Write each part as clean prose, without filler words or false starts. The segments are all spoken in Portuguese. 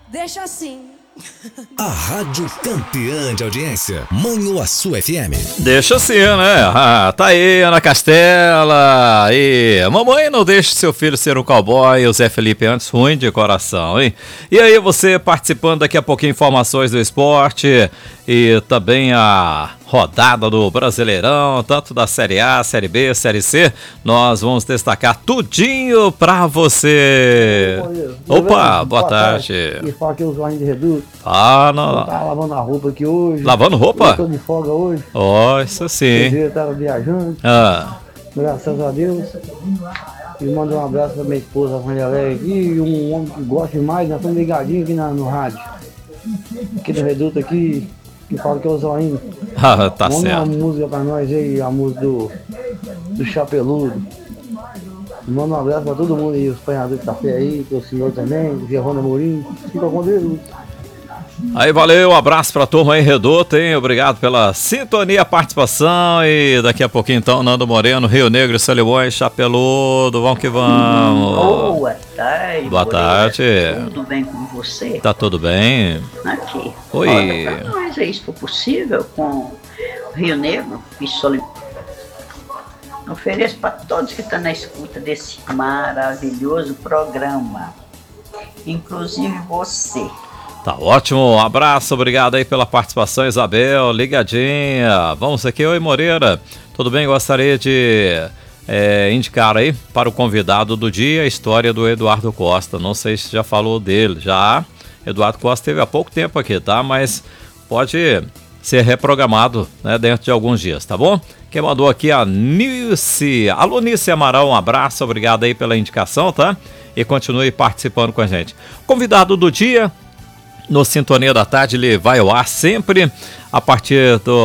Deixa assim. A rádio campeã de audiência, Manhuaçu FM. Deixa assim, né? Tá aí, Ana Castela. E mamãe, não deixe seu filho ser um cowboy. O Zé Felipe antes ruim de coração, hein? E aí, você participando daqui a pouquinho, informações do esporte e também a rodada do Brasileirão, tanto da Série A, Série B, Série C. Nós vamos destacar tudinho pra você. Opa, boa tarde. E fala que eu sou de Reduto. Não. Tá lavando a roupa aqui hoje. Lavando roupa? Eu tô de folga hoje. Ó, isso sim. Eu tava viajando. Graças a Deus. E mando um abraço pra minha esposa, a Vandeléia aqui. E um homem que gosta demais. Nós estamos ligadinhos aqui no rádio. Aqui do Reduto aqui. Que fala que é o Zoinho. Tá Manda certo. uma música pra nós aí, a música do Chapeludo. Manda um abraço pra todo mundo aí, os apanhadores de café aí, pro senhor também, o Gerrona Mourinho. Fica com Deus. Aí, valeu, um abraço pra turma aí, Reduto, hein? Obrigado pela sintonia, participação. E daqui a pouquinho, então, Nando Moreno, Rio Negro, Solimões, Chapeludo, vamos que vamos. Boa tarde. Boa tarde. Tudo bem com você? Tá tudo bem? Aqui. Oi. Olha pra nós aí, se for possível, com Rio Negro e Solimões. Ofereço para todos que estão na escuta desse maravilhoso programa, inclusive você. Tá ótimo, um abraço, obrigado aí pela participação, Isabel, ligadinha. Vamos aqui, oi Moreira, tudo bem? Gostaria de indicar aí para o convidado do dia a história do Eduardo Costa. Não sei se já falou dele, já. Eduardo Costa teve há pouco tempo aqui, tá? Pode ser reprogramado, né, dentro de alguns dias, tá bom? Quem mandou aqui a Alunice Amaral, um abraço, obrigado aí pela indicação, tá? E continue participando com a gente. Convidado do dia, no Sintonia da Tarde, ele vai ao ar sempre a partir do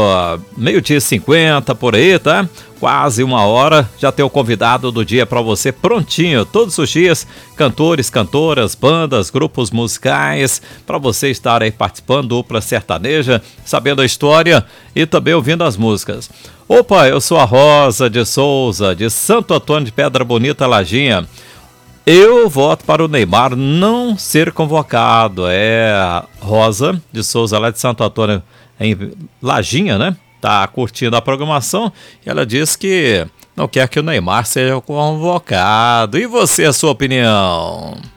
12h50, por aí, tá? Quase uma hora, já tem o convidado do dia para você prontinho, todos os dias, cantores, cantoras, bandas, grupos musicais, para você estar aí participando, dupla sertaneja, sabendo a história e também ouvindo as músicas. Opa, eu sou a Rosa de Souza, de Santo Antônio de Pedra Bonita, Lajinha. Eu voto para o Neymar não ser convocado. É a Rosa de Souza, lá de Santo Antônio, em Lajinha, né? Tá curtindo a programação e ela diz que não quer que o Neymar seja convocado. E você, a sua opinião?